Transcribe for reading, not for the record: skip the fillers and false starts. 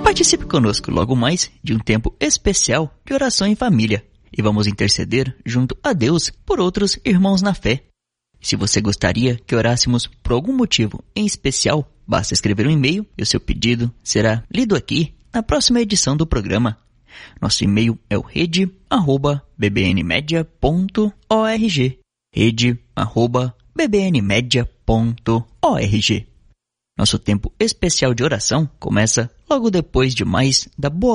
Participe conosco logo mais de um tempo especial de oração em família e vamos interceder junto a Deus por outros irmãos na fé. Se você gostaria que orássemos por algum motivo em especial, basta escrever um e-mail e o seu pedido será lido aqui na próxima edição do programa. Nosso e-mail é o rede@bbnmedia.org. rede@bbnmedia.org. Nosso tempo especial de oração começa logo depois de mais da boa